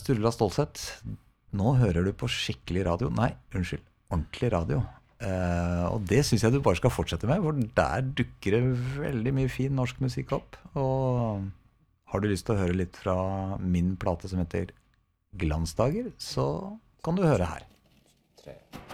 Sturla Stålsett. Nå hører du på skikkelig radio. Nei, unnskyld, ordentlig radio. Og det synes jeg du bare skal fortsette med, for der dukker det veldig mye fin norsk musikk opp. Og har du lyst til å høre litt fra min plate som heter Glansdager, så kan du høre her. 3